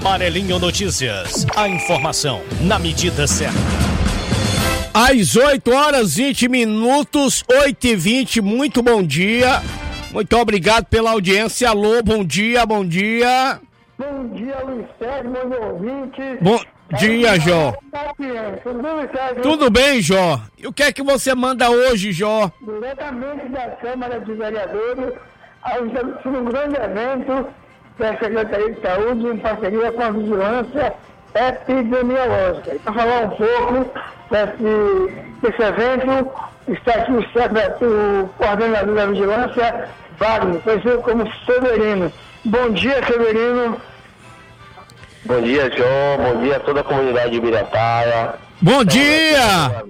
Amarelinho Notícias. A informação na medida certa. Às 8h20, 8h20, muito bom dia. Muito obrigado pela audiência. Alô, bom dia, bom dia. Bom dia, Luiz Sérgio, meu ouvinte. Bom dia, Jó. Tudo bem, Luiz Sérgio? Tudo bem, Jó? E o que é que você manda hoje, Jó? Diretamente da Câmara de Vereadores, um grande evento da Secretaria de Saúde em parceria com a Vigilância Epidemiológica. Para falar um pouco desse evento, está aqui o coordenador da Vigilância, Wagner, conhecido como Severino. Bom dia, Severino. Bom dia, João. Bom dia a toda a comunidade de Ibirataia. Bom dia!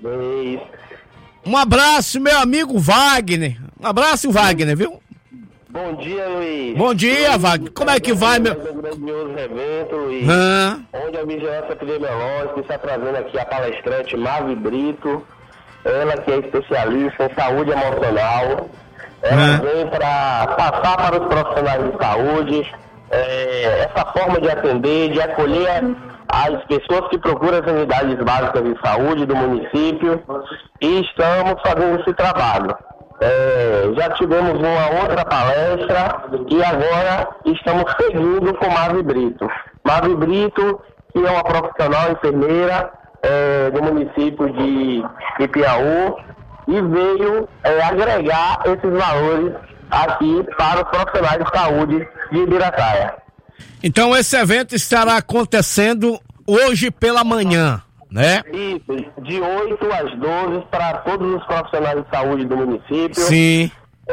Um abraço, meu amigo Wagner. Um abraço, Wagner, viu? Bom dia, Luiz. Bom dia, Wagner. Como é que vai, meu? Um grandioso evento, Luiz. Onde a Vigilância Epidemiológica está trazendo aqui a palestrante Mavi Brito. Ela que é especialista em saúde emocional. Ela vem para passar para os profissionais de saúde essa forma de atender, de acolher as pessoas que procuram as unidades básicas de saúde do município, e estamos fazendo esse trabalho. Já tivemos uma outra palestra e agora estamos seguindo com Mavi Brito. Mavi Brito, que é uma profissional enfermeira do município de Piauí, e veio agregar esses valores aqui para os profissionais de saúde de Ibirataia. Então esse evento estará acontecendo hoje pela manhã, né? Isso, de 8 às 12 para todos os profissionais de saúde do município. Sim.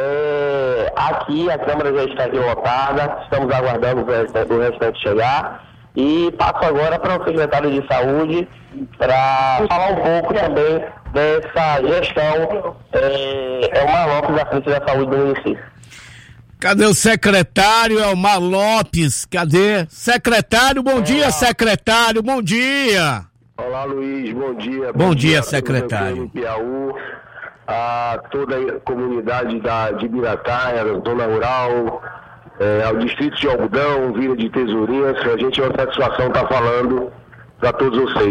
Aqui a Câmara já está aqui lotada, estamos aguardando o restante chegar. E passo agora para o secretário de Saúde para falar um pouco também dessa gestão Elmar Lopes à frente da saúde do município. Cadê o secretário Elmar Lopes? Cadê? Secretário, bom dia, secretário, bom dia. Olá, Luiz, bom dia. Bom dia, secretário. Piauí, a toda a comunidade de Ibirataia, Zona Rural, ao distrito de Algodão, Vila de Tesourinhas. A gente é uma satisfação estar falando para todos vocês.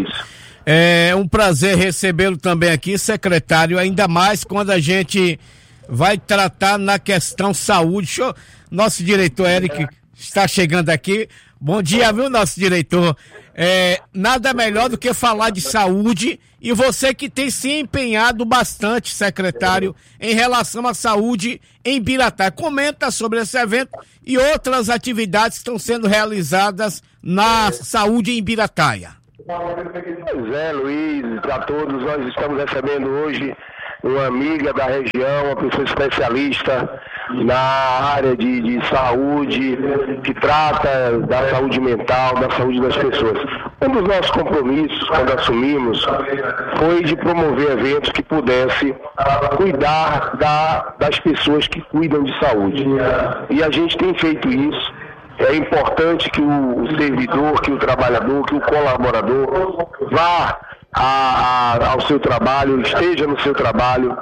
É um prazer recebê-lo também aqui, secretário, ainda mais quando a gente vai tratar na questão saúde. Nosso diretor Eric está chegando aqui. Bom dia, viu, nosso diretor? Nada melhor do que falar de saúde, e você que tem se empenhado bastante, secretário, em relação à saúde em Ibirataia. Comenta sobre esse evento e outras atividades que estão sendo realizadas na saúde em Ibirataia. Pois é, Luiz, para todos, nós estamos recebendo hoje uma amiga da região, uma pessoa especialista na área de saúde, que trata da saúde mental, da saúde das pessoas. Um dos nossos compromissos, quando assumimos, foi de promover eventos que pudessem cuidar das pessoas que cuidam de saúde. E a gente tem feito isso. É importante que o servidor, que o trabalhador, que o colaborador vá ao seu trabalho, esteja no seu trabalho,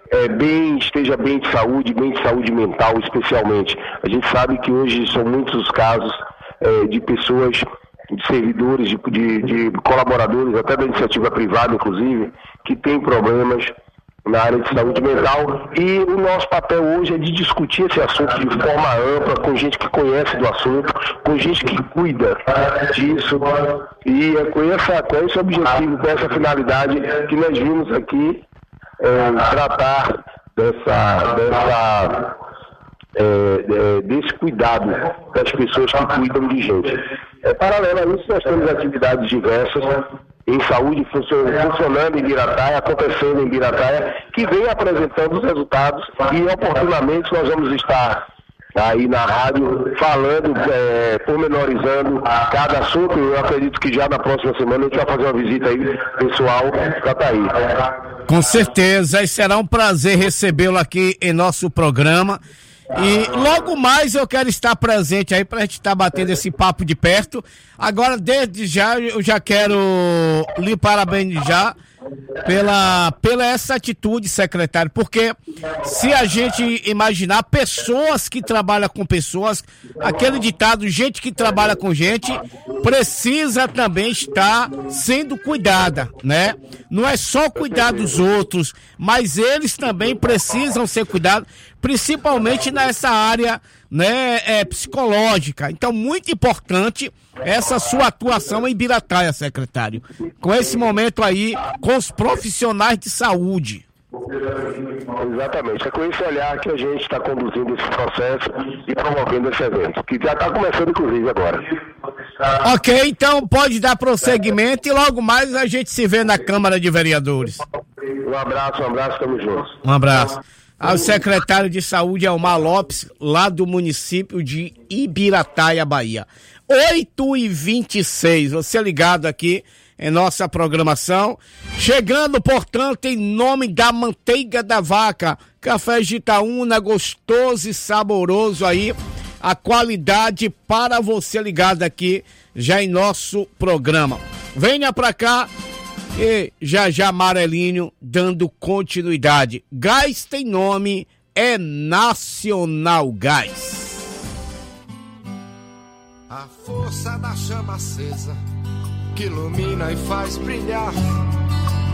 esteja bem de saúde mental especialmente. A gente sabe que hoje são muitos os casos de pessoas, de servidores, de colaboradores, até da iniciativa privada inclusive, que têm problemas na área de saúde mental, e o nosso papel hoje é de discutir esse assunto de forma ampla, com gente que conhece do assunto, com gente que cuida disso, e com esse objetivo, com essa finalidade que nós vimos aqui tratar desse cuidado das pessoas que cuidam de gente. Paralelo a isso, nós temos atividades diversas em saúde funcionando em Ibirataia, acontecendo em Ibirataia, que vem apresentando os resultados, e oportunamente nós vamos estar aí na rádio falando, pormenorizando cada assunto. Eu acredito que já na próxima semana a gente vai fazer uma visita aí pessoal para estar aí. Com certeza, e será um prazer recebê-lo aqui em nosso programa. E logo mais eu quero estar presente aí pra gente estar batendo esse papo de perto. Agora, desde já, eu já quero lhe parabenizar pela essa atitude, secretário, porque se a gente imaginar pessoas que trabalham com pessoas, aquele ditado, gente que trabalha com gente, precisa também estar sendo cuidada, né? Não é só cuidar dos outros, mas eles também precisam ser cuidados, principalmente nessa área, né, psicológica. Então, muito importante essa sua atuação em Ibirataia, secretário, com esse momento aí, com os profissionais de saúde. Exatamente, é com esse olhar que a gente está conduzindo esse processo e promovendo esse evento, que já está começando inclusive agora. Ok, então pode dar prosseguimento e logo mais a gente se vê na Câmara de Vereadores. Um abraço, estamos juntos. Um abraço. Ao secretário de Saúde, Elmar Lopes, lá do município de Ibirataia, Bahia. 8h26, você ligado aqui em nossa programação. Chegando, portanto, em nome da manteiga da vaca, café de Itaúna, gostoso e saboroso aí, a qualidade para você ligado aqui já em nosso programa. Venha pra cá e já Amarelinho dando continuidade. Gás tem nome, é Nacional Gás. A força da chama acesa que ilumina e faz brilhar